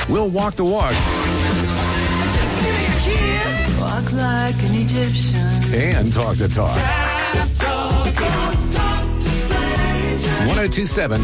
We'll walk the walk. Walk like an Egyptian. And talk the talk. 1027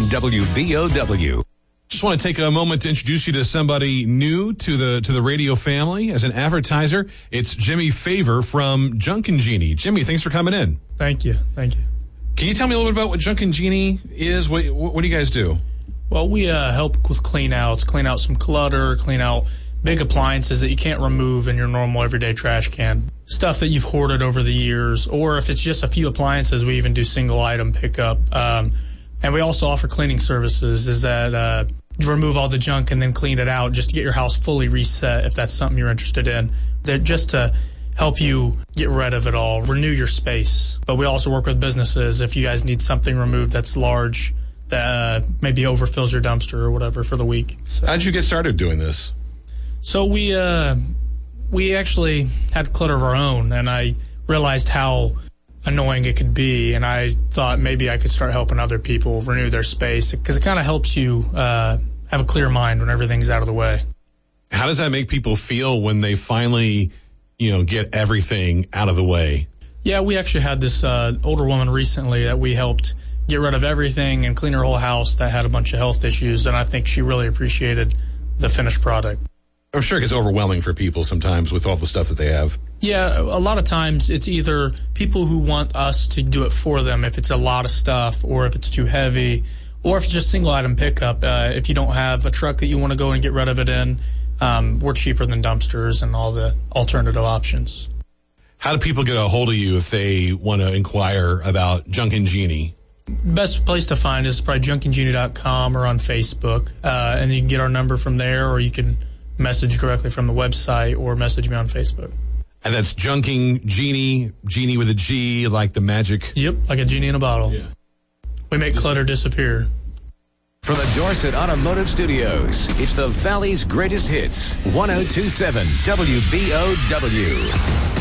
WBOW. Just want to take a moment to introduce you to somebody new to the radio family as an advertiser. It's Jimmy Favor from Junkin' Genie. Jimmy, thanks for coming in. Thank you. Can you tell me a little bit about what Junkin' Genie is? What do you guys do? Well, we help with clean out some clutter, clean out big appliances that you can't remove in your normal everyday trash can. Stuff that you've hoarded over the years, or if it's just a few appliances, we even do single item pickup. And we also offer cleaning services, is that you remove all the junk and then clean it out just to get your house fully reset if that's something you're interested in. They're just to help you get rid of it all, renew your space. But we also work with businesses if you guys need something removed that's large, that maybe overfills your dumpster or whatever for the week. So. How did you get started doing this? So we actually had clutter of our own, and I realized how annoying it could be, and I thought maybe I could start helping other people renew their space, because it kind of helps you have a clear mind when everything's out of the way. How does that make people feel when they finally, get everything out of the way? Yeah, we actually had this older woman recently that we helped get rid of everything and clean her whole house that had a bunch of health issues, and I think she really appreciated the finished product. I'm sure it gets overwhelming for people sometimes with all the stuff that they have. Yeah, a lot of times it's either people who want us to do it for them if it's a lot of stuff, or if it's too heavy, or if it's just single item pickup. If you don't have a truck that you want to go and get rid of it in, we're cheaper than dumpsters and all the alternative options. How do people get a hold of you if they want to inquire about Junkin' Genie? Best place to find is probably junkingenie.com or on Facebook, and you can get our number from there, or you can message directly from the website or message me on Facebook. And that's Junkin' Genie, Genie with a G, like the magic. Yep, like a genie in a bottle. Yeah. We make clutter disappear. From the Dorset Automotive Studios, it's the Valley's greatest hits, 1027 WBOW.